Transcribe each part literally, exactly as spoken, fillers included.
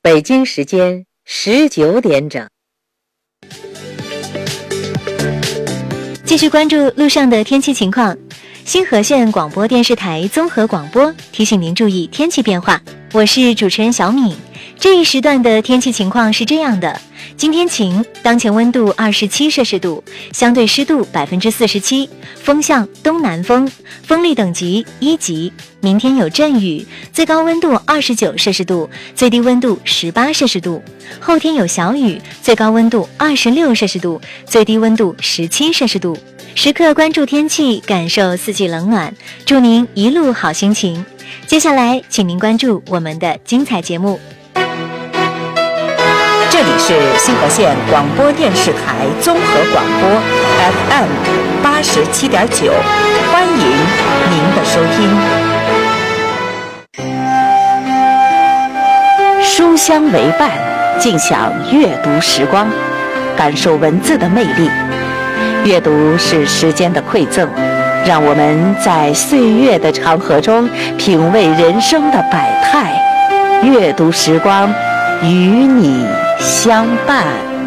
北京时间十九点整。 继续关注路上的天气情况。新河县广播电视台综合广播提醒您注意天气变化，我是主持人小敏。这一时段的天气情况是这样的：今天晴，当前温度二十七摄氏度，相对湿度百分之四十七，风向东南风，风力等级一级。明天有阵雨，最高温度二十九摄氏度，最低温度十八摄氏度。后天有小雨，最高温度二十六摄氏度，最低温度十七摄氏度。时刻关注天气，感受四季冷暖，祝您一路好心情。接下来请您关注我们的精彩节目。 这里是新河县广播电视台综合广播 F M 八十七点九，欢迎您的收听。书香为伴，尽享阅读时光，感受文字的魅力。阅读是时间的馈赠，让我们在岁月的长河中品味人生的百态。阅读时光，与你相伴。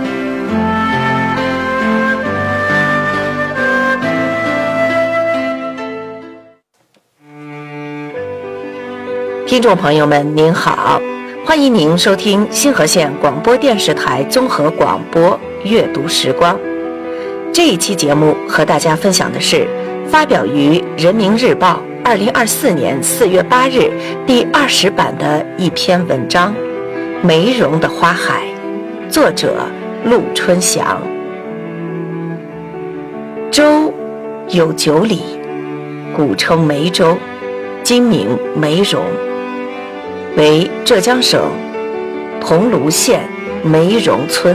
听众朋友们您好，欢迎您收听新河县广播电视台综合广播阅读时光。这一期节目和大家分享的是发表于人民日报二零二四年四月八日第二十版的一篇文章《梅茸的花海》，作者陆春祥。州有九里，古称梅州，今名梅茸，为浙江省桐庐县梅茸村。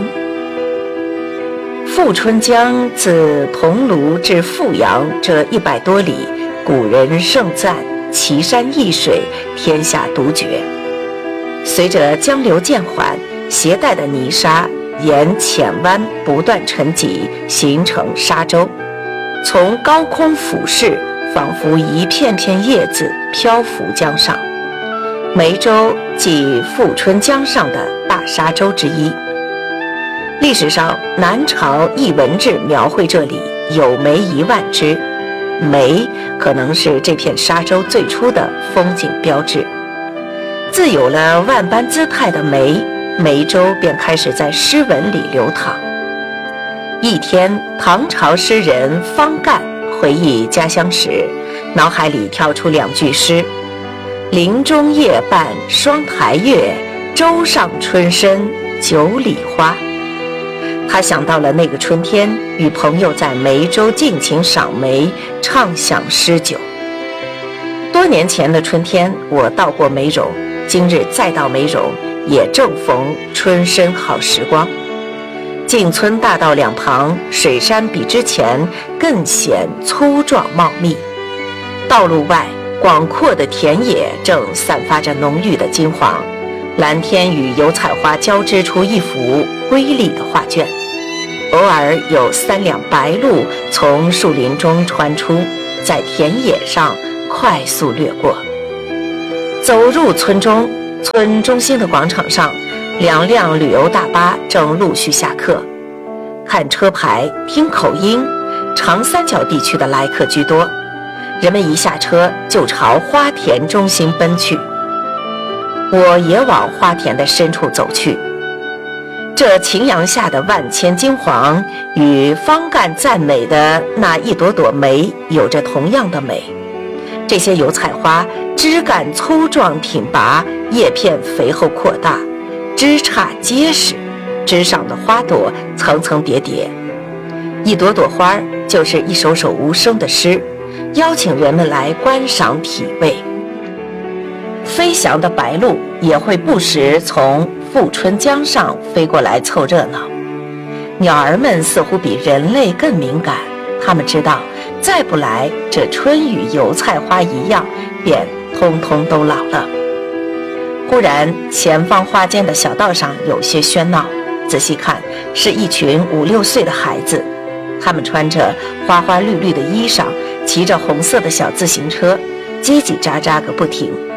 富春江自桐庐至富阳这一百多里，古人盛赞奇山异水，天下独绝。随着江流渐缓，携带的泥沙沿浅湾不断沉积，形成沙洲，从高空俯视，仿佛一片片叶子漂浮江上。梅州即富春江上的大沙洲之一。历史上南朝艺文志描绘这里有梅一万枝，梅可能是这片沙洲最初的风景标志。自有了万般姿态的梅，梅州便开始在诗文里流淌。一天，唐朝诗人方干回忆家乡时，脑海里跳出两句诗：林中夜半双台月，洲上春深九里花。他想到了那个春天，与朋友在梅州尽情赏梅，畅享诗酒。多年前的春天，我到过梅茸，今日再到梅茸，也正逢春深好时光。进村大道两旁，水杉比之前更显粗壮茂密。道路外，广阔的田野正散发着浓郁的金黄，蓝天与油菜花交织出一幅瑰丽的画卷。偶尔有三辆白鹭从树林中穿出，在田野上快速掠过。走入村中，村中心的广场上，两辆旅游大巴正陆续下客。看车牌，听口音，长三角地区的来客居多。人们一下车就朝花田中心奔去。我也往花田的深处走去。这晴阳下的万千金黄，与方干赞美的那一朵朵梅有着同样的美。这些油菜花枝干粗壮挺拔，叶片肥厚扩大，枝杈结实，枝上的花朵层层叠叠，一朵朵花就是一首首无声的诗，邀请人们来观赏体味。飞翔的白鹭也会不时从富春江上飞过来凑热闹。鸟儿们似乎比人类更敏感，它们知道再不来，这春与油菜花一样，便通通都老了。忽然前方花间的小道上有些喧闹，仔细看是一群五六岁的孩子，他们穿着花花绿绿的衣裳，骑着红色的小自行车，叽叽喳喳个不停。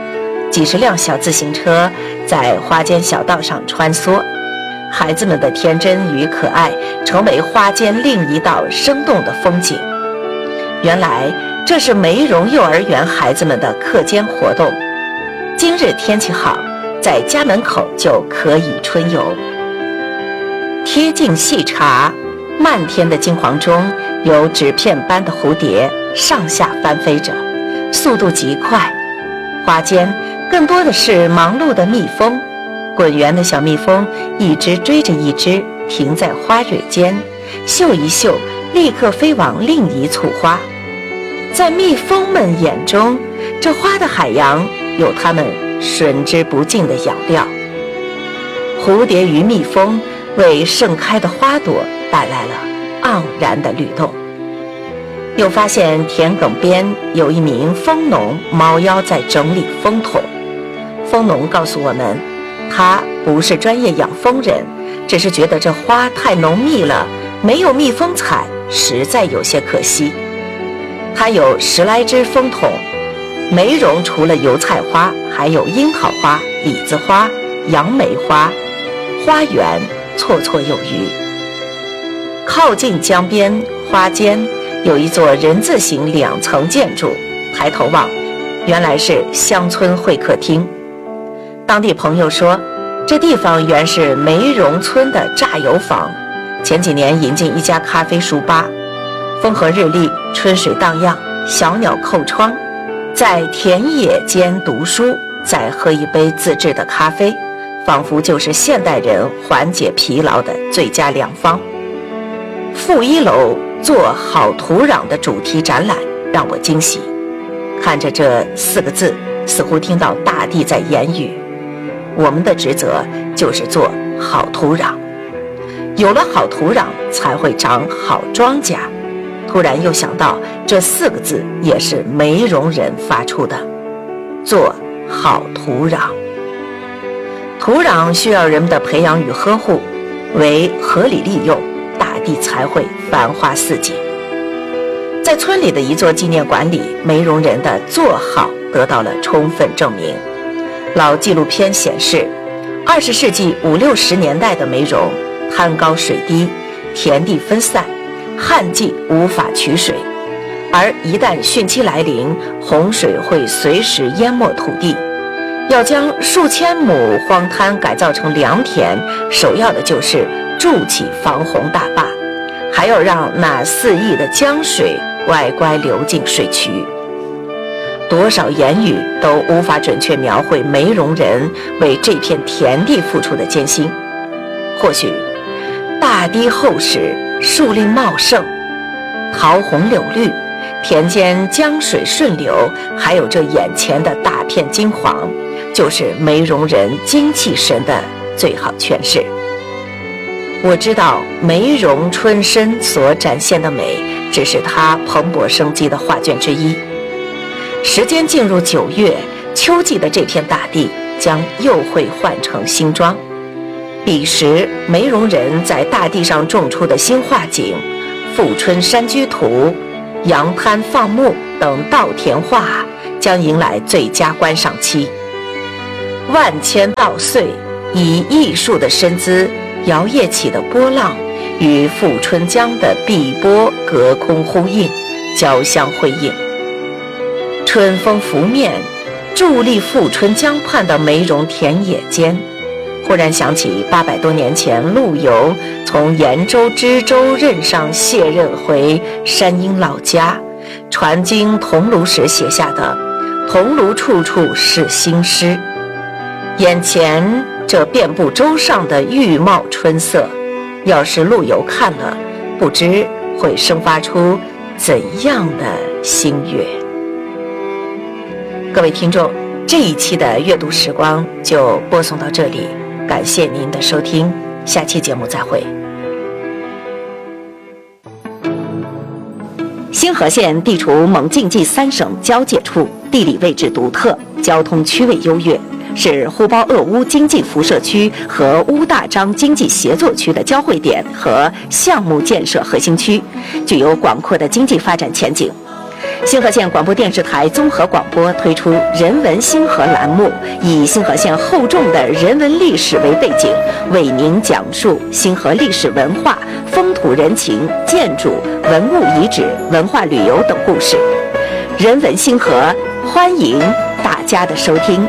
几十辆小自行车在花间小道上穿梭，孩子们的天真与可爱成为花间另一道生动的风景。原来这是梅荣幼儿园孩子们的课间活动。今日天气好，在家门口就可以春游。贴近细查，漫天的金黄中有纸片般的蝴蝶上下翻飞着，速度极快。花间更多的是忙碌的蜜蜂，滚圆的小蜜蜂一只追着一只，停在花蕊间，嗅一嗅，立刻飞往另一簇花。在蜜蜂们眼中，这花的海洋有它们吮之不尽的咬料。蝴蝶与蜜蜂为盛开的花朵带来了盎然的律动。又发现田埂边有一名蜂农猫腰在整理蜂桶。蜂农告诉我们，他不是专业养蜂人，只是觉得这花太浓密了，没有蜜蜂采，实在有些可惜。他有十来只蜂桶，梅荣除了油菜花，还有樱桃花、李子花、杨梅花，花园绰绰有余。靠近江边花间有一座人字形两层建筑，抬头望，原来是乡村会客厅。当地朋友说，这地方原是梅荣村的榨油坊，前几年引进一家咖啡书吧，风和日丽，春水荡漾，小鸟叩窗，在田野间读书，再喝一杯自制的咖啡，仿佛就是现代人缓解疲劳的最佳良方。负一楼做好土壤的主题展览让我惊喜，看着这四个字，似乎听到大地在言语，我们的职责就是做好土壤，有了好土壤才会长好庄稼。突然又想到这四个字也是梅荣人发出的，做好土壤。土壤需要人们的培养与呵护，为合理利用，大地才会繁花似锦。在村里的一座纪念馆里，梅荣人的做好得到了充分证明。老纪录片显示，二十世纪五六十年代的梅荣，滩高水低，田地分散，旱季无法取水，而一旦汛期来临，洪水会随时淹没土地。要将数千亩荒滩改造成良田，首要的就是筑起防洪大坝，还要让那四亿的江水乖乖流进水渠。多少言语都无法准确描绘梅荣人为这片田地付出的艰辛。或许大堤厚实，树林茂盛，桃红柳绿，田间江水顺流，还有这眼前的大片金黄，就是梅荣人精气神的最好诠释。我知道梅荣春深所展现的美，只是它蓬勃生机的画卷之一。时间进入九月，秋季的这片大地将又会换成新装。彼时梅荣人在大地上种出的新画景，富春山居图、杨滩放牧等稻田画将迎来最佳观赏期。万千稻穗以艺术的身姿摇曳起的波浪，与富春江的碧波隔空呼应，交相辉映。春风拂面，伫立富春江畔的梅荣田野间，忽然想起八百多年前陆游从延州知州任上卸任回山阴老家，传经桐庐时写下的“桐庐处处是新诗”。眼前这遍布洲上的郁茂春色，要是陆游看了，不知会生发出怎样的心悦。各位听众，这一期的阅读时光就播送到这里，感谢您的收听，下期节目再会。兴和县地处蒙晋冀三省交界处，地理位置独特，交通区位优越，是呼包鄂乌经济辐射区和乌大章经济协作区的交汇点和项目建设核心区，具有广阔的经济发展前景。 星河县广播电视台综合广播推出人文星河栏目，以星河县厚重的人文历史为背景，为您讲述星河历史文化、风土人情、建筑、文物遗址、文化旅游等故事。人文星河，欢迎大家的收听。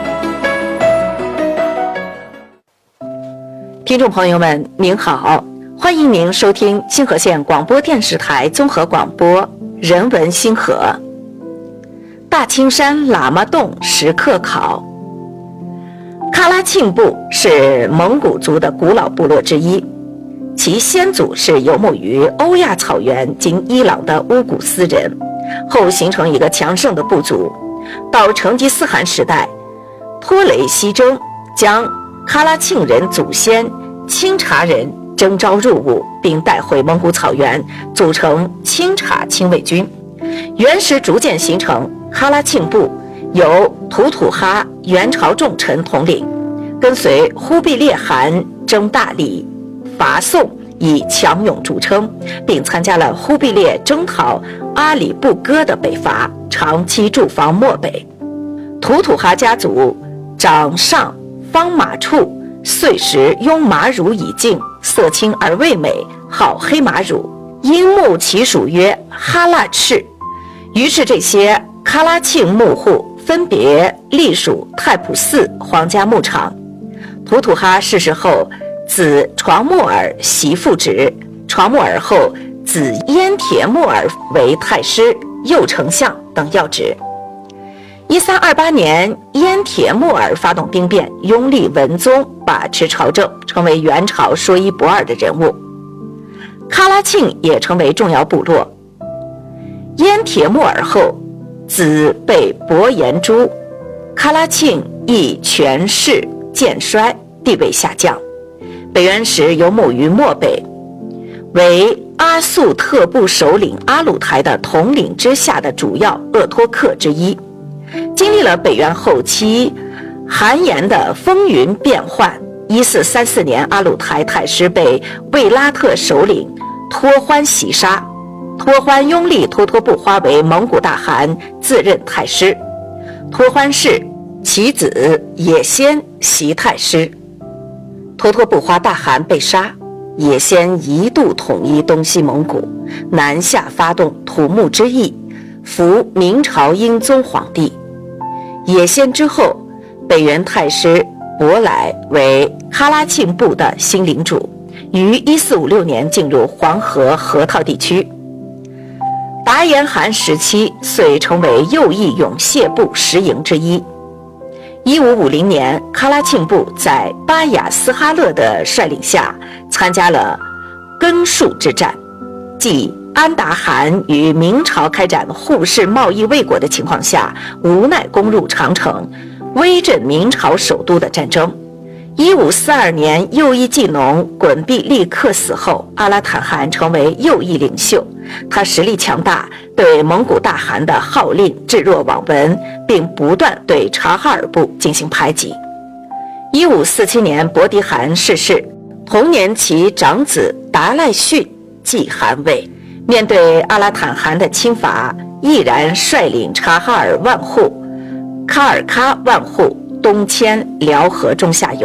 听众朋友们，您好，欢迎您收听星河县广播电视台综合广播人文星河。大青山喇嘛洞石刻考。喀拉沁部是蒙古族的古老部落之一，其先祖是游牧于欧亚草原今伊朗的乌古斯人，后形成一个强盛的部族。到成吉思汗时代，托雷西征将喀拉沁人祖先钦察人征召入伍，并带回蒙古草原，组成钦察亲卫军。元时逐渐形成喀拉沁部，由吐吐哈元朝重臣统领，跟随忽必烈汗征大理、伐宋，以强勇著称，并参加了忽必烈征讨阿里不哥的北伐，长期驻防漠北。吐吐哈家族长上方马处，岁时拥马乳以敬，色青而味美，好黑马乳，因牧其属曰哈腊赤。于是这些喀拉沁牧户分别隶属太仆寺皇家牧场。吐吐哈逝世后，子床木尔袭父职，床木尔后子燕铁木尔为太师、右丞相等要职。一三二八年，燕铁木尔发动兵变，拥立文宗，把持朝政，成为元朝说一不二的人物。喀拉沁也成为重要部落。燕铁木尔后，子被伯颜诛，喀拉沁亦权势渐衰，地位下降。北元时游牧于漠北，为阿速特部首领阿鲁台的统领之下的主要鄂托克之一。经历了北元后期韩延的风云变幻，一四三四年，阿鲁台太师被卫拉特首领托欢袭杀，托欢拥立脱脱不花为蒙古大汗，自任太师。托欢逝，其子也先袭太师。脱脱不花大汗被杀，也先一度统一东西蒙古，南下发动土木之役，扶明朝英宗皇帝。也先之后，北元太师伯来为喀拉沁部的新领主，于一四五六年进入黄河河套地区。达延汗时期遂成为右翼勇谢部十营之一。一五五零年，喀拉沁部在巴雅斯哈勒的率领下参加了根戍之战，即安达汗与明朝开展互市贸易未果的情况下，无奈攻入长城，威震明朝首都的战争。一五四二年，右翼技农衮必力克死后，阿拉坦汗成为右翼领袖。他实力强大，对蒙古大汗的号令置若罔闻，并不断对察哈尔部进行排挤。一五四七年，伯迪汗逝世，同年其长子达赖逊继汗位。面对阿拉坦汗的侵伐，毅然率领察哈尔万户、喀尔喀万户东迁辽河中下游。